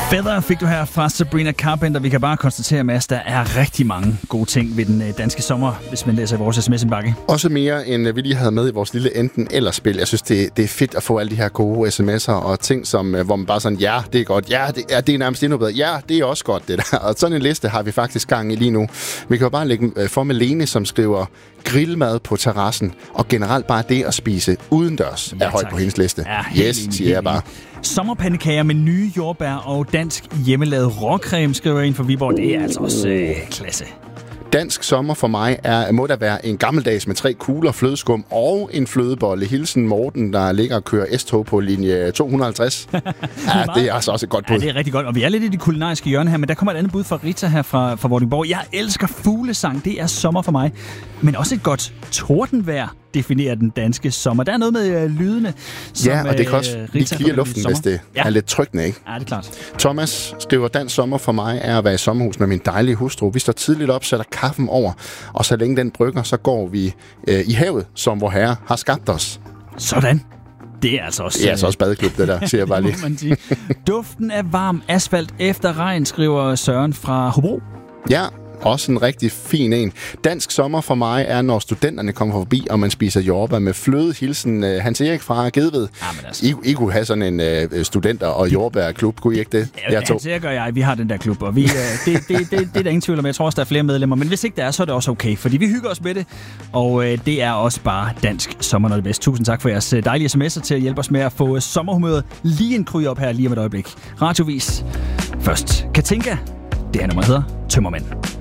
Feather fik du her fra Sabrina Carpenter. Vi kan bare konstatere, Mads, der er rigtig mange gode ting ved den danske sommer, hvis man læser vores sms-indbakke. Også mere, end vi lige havde med i vores lille enten-eller-spil. Jeg synes, det er fedt at få alle de her gode sms'er og ting, som, hvor man bare sådan, ja, det er godt, ja, det er nærmest endnu bedre, ja, det er også godt, det der. Og sådan en liste har vi faktisk gang i lige nu. Vi kan jo bare lægge for med Lene, som skriver grillmad på terrassen, og generelt bare det at spise udendørs er højt på hendes liste. Ja, yes, siger jeg bare. Sommerpandekager med nye jordbær og dansk hjemmelavet råcreme, skriver en fra Viborg. Det er altså også klasse. Dansk sommer for mig må der være en gammeldags med 3 kugler flødeskum og en flødebolle. Hilsen Morten, der ligger og kører S-tog på linje 250. Ja, det er altså også et godt bud. Ja, det er rigtig godt. Og vi er lidt i det kulinariske hjørne her, men der kommer et andet bud fra Rita her fra Vordingborg. Jeg elsker fuglesang. Det er sommer for mig. Men også et godt tordenvejr definerer den danske sommer. Der er noget med lydene, som ja, og det kan også lige klire luften, hvis det er lidt trykkende, ikke? Ja, det er klart. Thomas skriver, dansk sommer for mig er at være i sommerhus med min dejlige hustru. Vi står tidligt op, sætter kaffen over, og så længe den brygger, så går vi i havet, som vor herre har skabt os. Sådan. Det er altså også... Det er altså også badeklub, det der, siger jeg bare lige. Duften af varm asfalt efter regn, skriver Søren fra Hobro. Ja, også en rigtig fin en. Dansk sommer for mig er, når studenterne kommer forbi, og man spiser jordbær med fløde. Hilsen Hans Erik fra Gedved. Altså. I kunne have sådan en studenter- og jordbærklub, kunne I ikke det? Ja, Hans Erik og jeg, vi har den der klub, og vi, det er der ingen tvivl om. Jeg tror også, der er flere medlemmer, men hvis ikke der er, så er det også okay, fordi vi hygger os med det, og det er også bare dansk sommer, når det er bedst. Tusind tak for jeres dejlige sms'er til at hjælpe os med at få sommerhumøret lige en kryg op her lige om et øjeblik. Radiovis. Først Katinka. Det her nummer hedder Tømmermænd.